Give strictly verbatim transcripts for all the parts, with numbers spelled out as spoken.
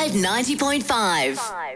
Live ninety point five.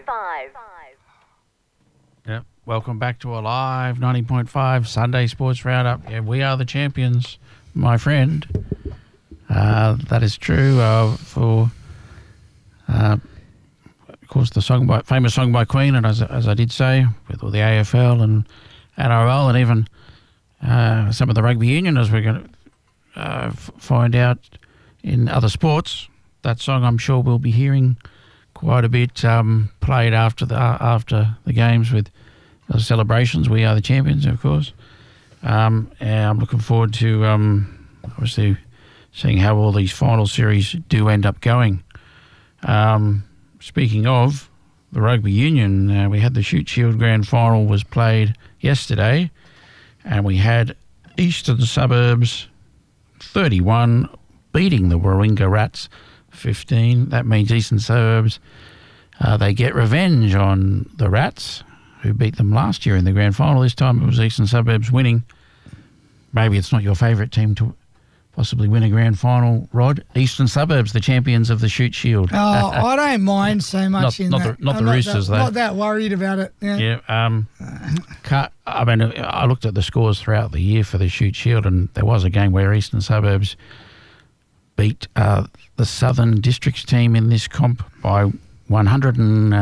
Yep. Welcome back to Alive ninety point five Sunday Sports Roundup. Yeah, we are the champions, my friend. Uh, that is true uh, for, uh, of course, the song by famous song by Queen, and as as I did say, with all the A F L and N R L, and even uh, some of the rugby union, as we're going to uh, f- find out in other sports. That song, I'm sure, we'll be hearing quite a bit um, played after the uh, after the games with the celebrations. We are the champions, of course. Um, and I'm looking forward to um, obviously seeing how all these final series do end up going. Um, speaking of the rugby union, uh, we had the Shute Shield Grand Final was played yesterday, and we had Eastern Suburbs thirty-one beating the Warringah Rats fifteen. That means Eastern Suburbs, uh, they get revenge on the Rats, who beat them last year in the grand final. This time it was Eastern Suburbs winning. Maybe it's not your favourite team to possibly win a grand final, Rod. Eastern Suburbs, the champions of the Shute Shield. Oh, I don't mind so much not, in not that. The, not I'm the Roosters, that, though. Not that worried about it. Yeah. Yeah. Um, can't, I mean, I looked at the scores throughout the year for the Shute Shield, and there was a game where Eastern Suburbs beat uh, the Southern Districts team in this comp by one hundred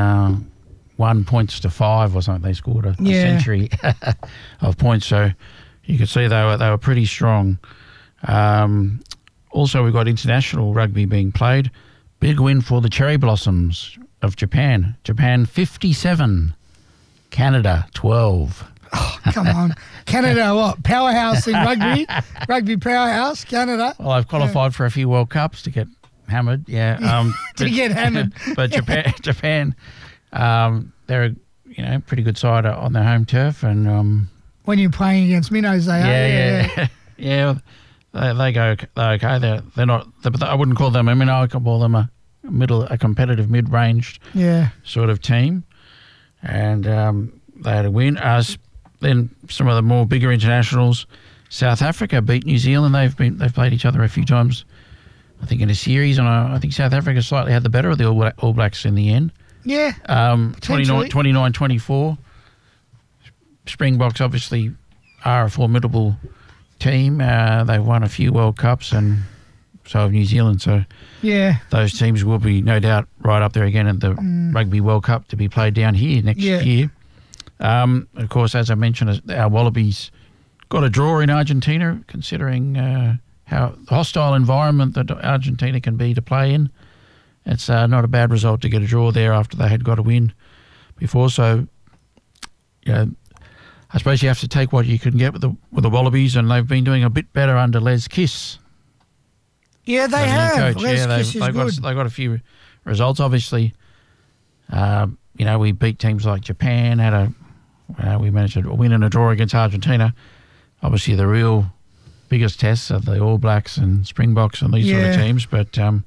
one points to five or something. They scored a, Yeah. a century of points, so you could see they were they were pretty strong. Um, also, we've got international rugby being played. Big win for the Cherry Blossoms of Japan. Japan fifty-seven, Canada twelve. Oh, come on. Canada, what? Powerhouse in rugby? Rugby powerhouse, Canada. Well, I've qualified for a few World Cups to get hammered. Yeah, um, To get hammered. but Japan, Japan, um, they're a you know pretty good side on their home turf, and um, When you're playing against minnows, they yeah, are. yeah, yeah, they, they go they're okay. They're they're not. They're, I wouldn't call them a minnow. I could call them a middle, a competitive mid-ranged Yeah. sort of team, and um, they had a win. As then some of the more bigger internationals, South Africa beat New Zealand. They've been they've played each other a few times, I think in a series, and I, I think South Africa slightly had the better of the All, Black, All Blacks in the end. Yeah. Um, Potentially. twenty-nine twenty-four. Springboks obviously are a formidable team. Uh, they've won a few World Cups, and so have New Zealand. So Yeah. those teams will be no doubt right up there again at the Mm. Rugby World Cup to be played down here next Yeah. year. Um, of course, as I mentioned, our Wallabies got a draw in Argentina, considering uh, how hostile environment that Argentina can be to play in. It's uh, not a bad result to get a draw there after they had got a win before. So, you know, I suppose you have to take what you can get with the with the Wallabies, and they've been doing a bit better under Les Kiss. Yeah, they the new have. coach. Les Yeah, they've, Kiss is they've good. got they got a few results. Obviously, um, you know, we beat teams like Japan. Had a uh, we managed to win and a draw against Argentina. Obviously, the real biggest tests are the All Blacks and Springboks and these sort Yeah. of teams. But um,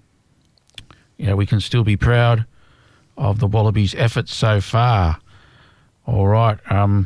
you know, we can still be proud of the Wallabies' efforts so far. All right. Um,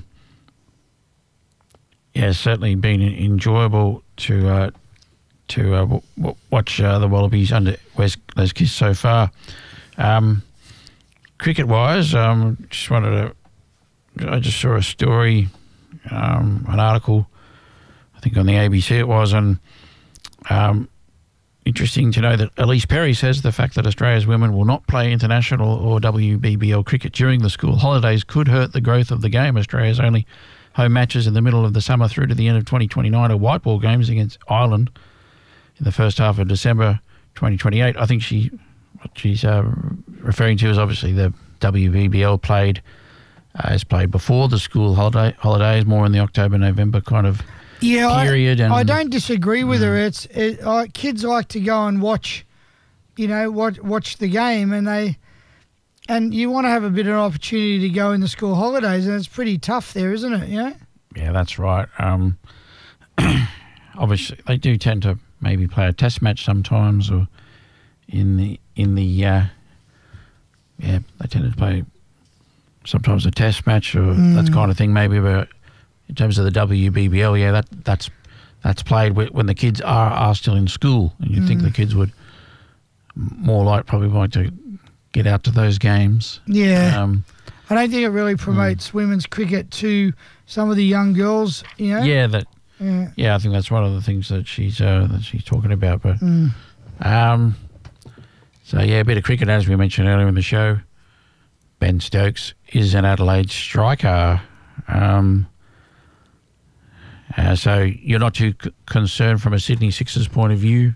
yeah, it's certainly been enjoyable to uh, to uh, w- w- watch uh, the Wallabies under Wes Les Kiss so far. Um, cricket-wise, um, just wanted to. I just saw a story, um, an article, I think on the A B C it was, and um, interesting to know that Elise Perry says the fact that Australia's women will not play international or W B B L cricket during the school holidays could hurt the growth of the game. Australia's only home matches in the middle of the summer through to the end of twenty twenty-nine are white ball games against Ireland in the first half of December twenty twenty-eight. I think she, what she's uh, referring to is obviously the W B B L played uh, is played before the school holiday holidays, more in the October-November kind of Yeah, period. I, and I don't disagree with her. It's it, uh, kids like to go and watch, you know, watch watch the game, and they, and you want to have a bit of an opportunity to go in the school holidays, and it's pretty tough there, isn't it? You know. Yeah, that's right. Um, obviously, they do tend to maybe play a test match sometimes, or in the in the uh, yeah, they tend to play sometimes a test match or Mm. that kind of thing. Maybe, but in terms of the W B B L, yeah, that that's that's played when the kids are, are still in school, and you'd think the kids would more like probably like to get out to those games. Yeah. Um, I don't think it really promotes mm. women's cricket to some of the young girls, you know? Yeah, that. Yeah. yeah, I think that's one of the things that she's uh, that she's talking about. But mm. um, so yeah, a bit of cricket as we mentioned earlier in the show. Ben Stokes is an Adelaide striker. Um, uh, so you're not too c- concerned from a Sydney Sixers point of view?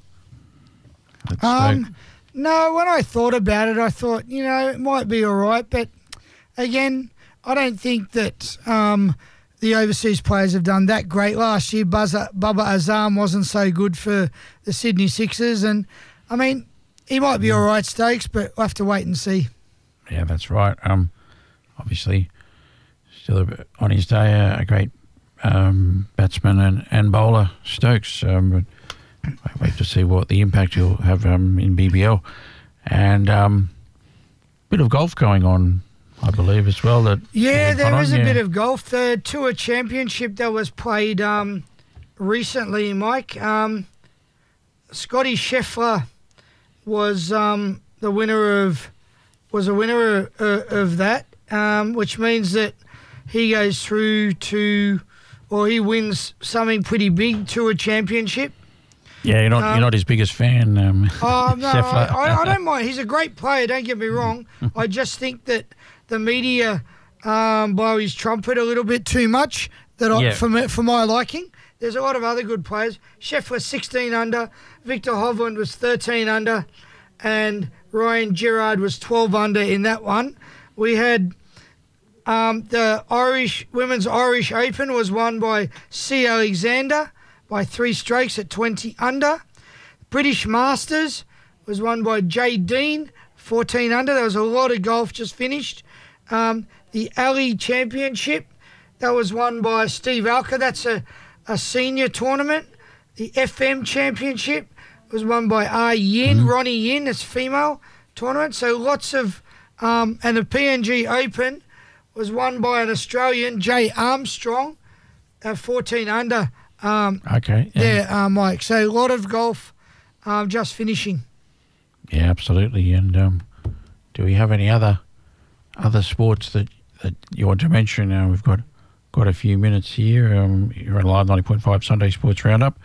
Um, no, when I thought about it, I thought, you know, it might be all right. But again, I don't think that um, the overseas players have done that great. Last year, Buzzer, Bubba Azam wasn't so good for the Sydney Sixers. And, I mean, he might be all right, Stokes, but we'll have to wait and see. Yeah, that's right. Um, obviously, still a, on his day, a, a great um, batsman and, and bowler, Stokes. Um, but I wait to see what the impact he'll have um, in B B L. And um, bit of golf going on, I believe, as well. That yeah, there on, is a yeah. bit of golf. The Tour Championship that was played um, recently, Mike. Um, Scotty Scheffler was um, the winner of was a winner of, uh, of that, um, which means that he goes through to, or he wins something pretty big, Tour Championship. Yeah, you're not um, you're not his biggest fan. Um, oh no, I, I don't mind. He's a great player. Don't get me wrong. I just think that the media um, blow his trumpet a little bit too much. That I, yeah. for me, for my liking. There's a lot of other good players. Scheffler sixteen under, Victor Hovland was thirteen under, and Ryan Gerard was twelve under in that one. We had um, the Irish Women's Irish Open was won by C. Alexander by three strokes at twenty under. British Masters was won by Jay Dean, fourteen under. There was a lot of golf just finished. Um, the Ali Championship, that was won by Steve Alker. That's a, a senior tournament. The F M Championship was won by R. Yin, mm-hmm. Ronnie Yin, it's female tournament. So lots of, um, and the P N G Open was won by an Australian, Jay Armstrong, at fourteen under. Um, okay. Yeah, there, uh, Mike. So a lot of golf um, just finishing. Yeah, absolutely. And um, do we have any other other sports that, that you want to mention? Uh, we've got got a few minutes here. Um, you're on Live ninety point five Sunday Sports Roundup.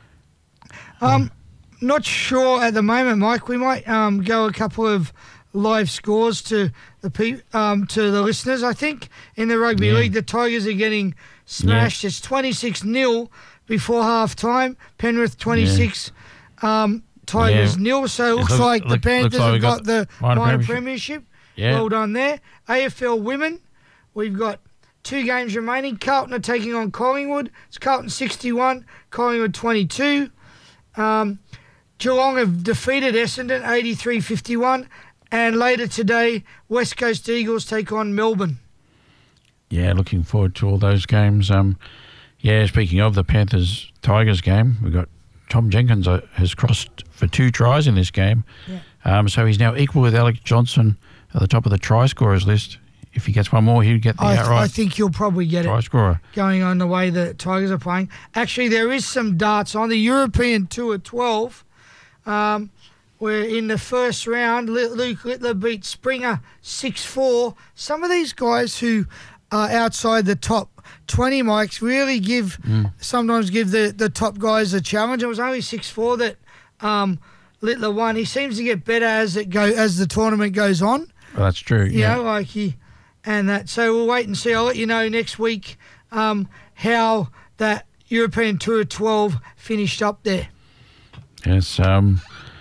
Um, um not sure at the moment, Mike. We might um, go a couple of live scores to the pe- um, to the listeners. I think in the rugby yeah. league, the Tigers are getting smashed. Yeah. It's twenty-six nil before half time. Penrith twenty-six, yeah. um, Tigers yeah. nil. So it looks it look, like look, the Panthers like have got, got the minor, minor premiership. premiership. Yeah. Well done there. A F L women, we've got two games remaining. Carlton are taking on Collingwood. It's Carlton sixty-one, Collingwood twenty-two. Um, Geelong have defeated Essendon eighty-three fifty-one. And later today, West Coast Eagles take on Melbourne. Yeah, looking forward to all those games. Um, yeah, speaking of the Panthers-Tigers game, we've got Tom Jenkins uh, has crossed for two tries in this game. Yeah. Um, so he's now equal with Alex Johnson at the top of the try scorers list. If he gets one more, he'll get the I th- outright I think he'll probably get try it scorer. Going on the way the Tigers are playing. Actually, there is some darts on the European Tour twelve. Um, where in the first round, Luke Littler beat Springer six four. Some of these guys who are outside the top twenty, Mikes, really give, mm. sometimes give the, the top guys a challenge. It was only six four that um, Littler won. He seems to get better as it go as the tournament goes on. Well, that's true. You yeah. know, like he, and that. So we'll wait and see. I'll let you know next week um, how that European Tour twelve finished up there. Yes. Um.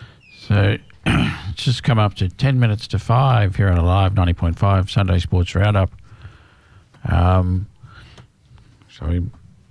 So it's just come up to ten minutes to five here on a live ninety point five Sunday Sports Roundup. Um, so we,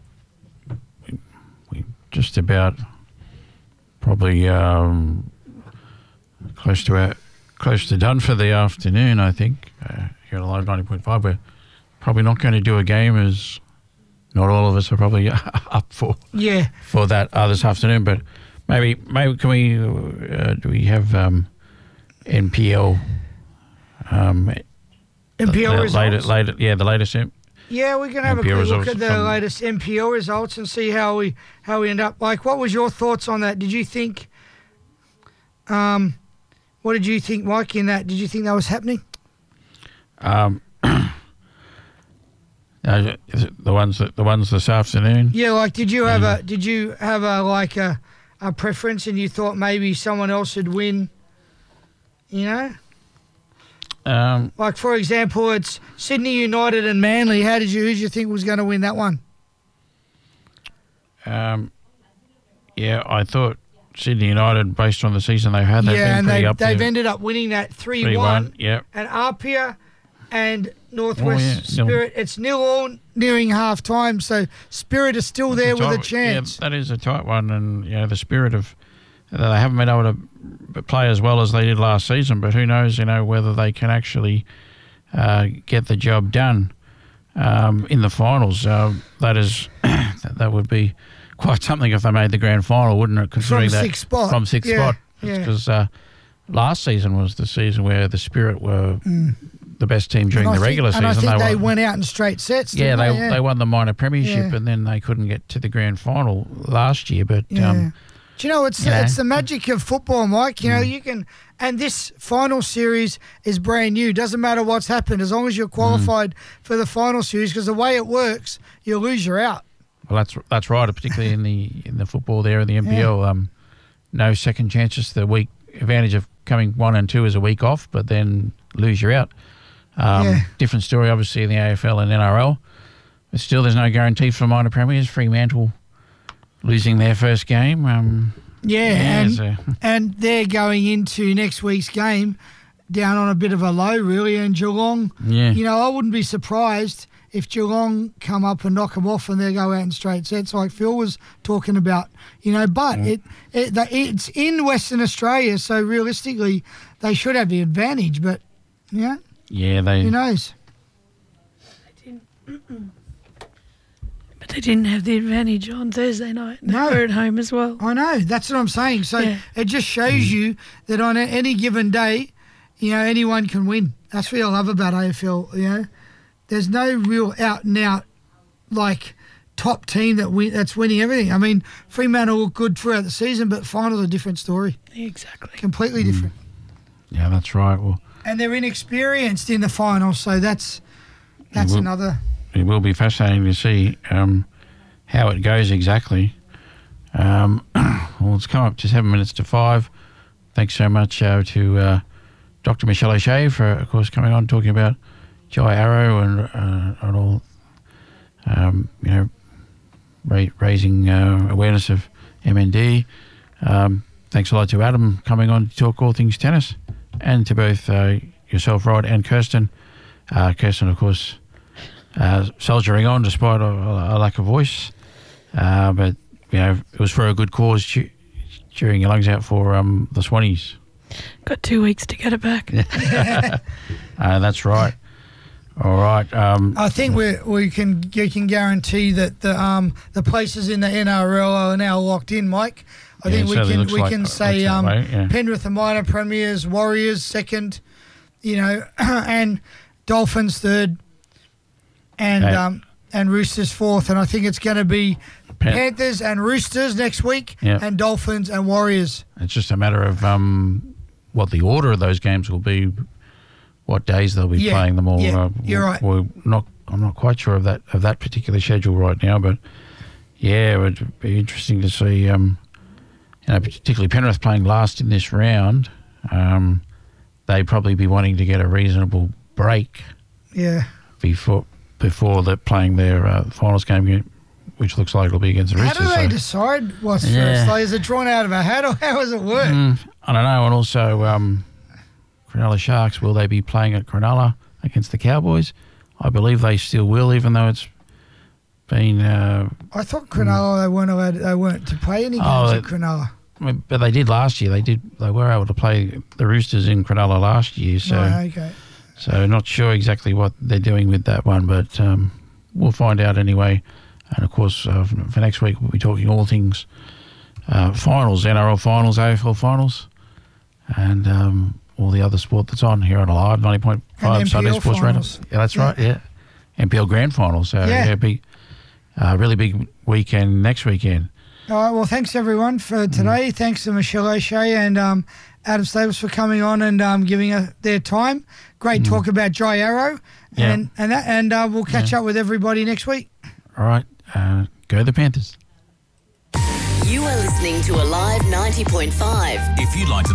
we, we just about probably um, close to our, close to done for the afternoon, I think, uh, here on live ninety point five. We're probably not going to do a game as not all of us are probably up for yeah for that uh, this afternoon, but Maybe, maybe can we? Uh, do we have um, N P L? Um, N P L the, the results. Later, later, yeah, the latest. M- yeah, we can have N P L a quick look at the latest N P L results and see how we how we end up. Like, what was your thoughts on that? Did you think um, What did you think, Mike, in that? Did you think that was happening? Um, uh, the ones that the ones this afternoon. Yeah, like did you have Yeah. a did you have a like a, a preference, and you thought maybe someone else would win? You know, Um, like for example, it's Sydney United and Manly. How did you who did you think was going to win that one? um, yeah, I thought Sydney United, based on the season they've had, they've yeah, been and pretty they up they've there. ended up winning that three three one. one. Yeah. And Apia and Northwest Oh, yeah, nil. Spirit, it's nil all nearing half time, so Spirit is still there with a tight- chance. Yeah, that is a tight one, and you know the spirit of they haven't been able to play as well as they did last season. But who knows, you know, whether they can actually uh, get the job done um, in the finals. Uh, that is that, that would be quite something if they made the grand final, wouldn't it? Considering From that sixth spot. from sixth Yeah, spot, yeah. because uh, last season was the season where the Spirit were the best team during And I the think- regular and season. I think they, won- went out in straight sets. Yeah, didn't they they, yeah. they won the minor premiership, Yeah. and then they couldn't get to the grand final last year. But Yeah. um, Do you know, it's, you know. it's the magic of football, Mike. You know, Mm. you can, and this final series is brand new. Doesn't matter what's happened, as long as you're qualified Mm. for the final series, because the way it works, you lose, you're out. well, that's that's right, particularly in the in the football there in the N P L. Um, no second chances. The week advantage of coming one and two is a week off, but then lose, you're out. Um, Yeah. Different story, obviously, in the A F L and N R L. But still, there's no guarantee for minor premiers. Fremantle losing their first game. Um, Yeah, yeah, and, so- and they're going into next week's game down on a bit of a low, really. And Geelong, yeah. you know, I wouldn't be surprised if Geelong come up and knock them off and they go out in straight sets like Phil was talking about, you know. But Mm. it, it the, it's in Western Australia, so realistically they should have the advantage. But, yeah, yeah, they. who knows? But they didn't have the advantage on Thursday night. They No. were at home as well. I know, that's what I'm saying. So Yeah. it just shows you that on a- any given day, you know, anyone can win. That's what I love about A F L, you know. There's no real out-and-out, like, top team that win, that's winning everything. I mean, Fremantle look good throughout the season, but finals a different story. Exactly. Completely different. Yeah, that's right. Well, And they're inexperienced in the finals, so that's that's will- another... it will be fascinating to see um, how it goes exactly. Um, well, it's come up to seven minutes to five. Thanks so much uh, to uh, Doctor Michelle O'Shea for, of course, coming on talking about Jai Arrow and uh, and all, um, you know, ra- raising uh, awareness of M N D. Um, thanks a lot to Adam coming on to talk all things tennis, and to both uh, yourself, Rod, and Kirsten. Uh, Kirsten, of course, uh, soldiering on despite a, a lack of voice, uh, but you know it was for a good cause. Che- cheering your lungs out for um, the Swannies. Got two weeks to get it back. Uh, that's right. All right. Um, I think we we can you can guarantee that the um the places in the N R L are now locked in, Mike. I Yeah, think it we certainly can looks we like- can looks say that um way, yeah. Penrith are minor premiers, Warriors second, you know, and Dolphins third, and Hey. um and Roosters fourth, and I think it's going to be Pan- Panthers and Roosters next week, Yeah. and Dolphins and Warriors. It's just a matter of um, what the order of those games will be, what days they'll be Yeah, playing them all. yeah, uh, you're right. We're not. I'm not quite sure of that of that particular schedule right now, but yeah, it would be interesting to see. Um, you know, particularly Penrith playing last in this round. Um, they'd probably be wanting to get a reasonable break Yeah. before before they're playing their uh, finals game, which looks like it'll be against the How Roosters. do they so- decide what's Yeah. first? Like, is it drawn out of a hat, or how does it work? Mm, I don't know. And also, um, Cronulla Sharks, will they be playing at Cronulla against the Cowboys? I believe they still will, even though it's been. Uh, I thought Cronulla they weren't allowed. They weren't to play any games Oh, at Cronulla. I mean, but they did last year. They did. They were able to play the Roosters in Cronulla last year. So, Right, okay. so not sure exactly what they're doing with that one, but um, we'll find out anyway. And of course, uh, for next week, we'll be talking all things uh, finals, N R L finals, A F L finals, and um, all the other sport that's on here on Alive ninety point five And Sunday N P L Sports finals. Radio. Yeah, that's Yeah. right. Yeah, N P L Grand Finals. So Yeah. yeah, big, uh, really big weekend next weekend. All right, well, thanks, everyone, for today. Mm. Thanks to Michelle O'Shea and um, Adam Staples for coming on and um, giving us their time. Great mm. talk about Dry Arrow. Yeah. And and, that, and uh, we'll catch yeah. up with everybody next week. All right. Uh, go the Panthers. You are listening to Alive ninety point five. If you'd like to